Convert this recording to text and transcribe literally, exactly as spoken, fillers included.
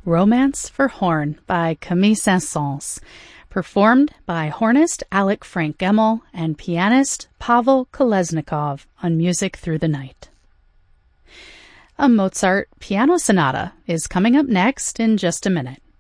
Romance for Horn by Camille Saint-Saëns, performed by hornist Alec Frank Gemmel and pianist Pavel Kolesnikov on Music Through the Night. A Mozart piano sonata is coming up next in just a minute.